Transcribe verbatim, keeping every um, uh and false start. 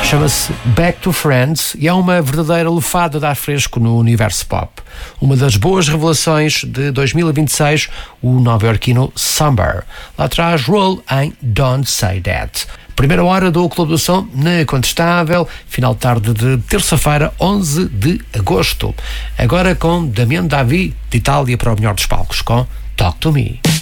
Chama-se Back to Friends e é uma verdadeira lufada de ar fresco no universo pop. Uma das boas revelações de dois mil e vinte e seis, o nova-iorquino Summer. Lá traz Roll em Don't Say That. Primeira hora do Clube do Som na Incontestável, final de tarde de terça-feira, onze de agosto. Agora com Damien Davi, de Itália para o melhor dos palcos, com Talk to Me.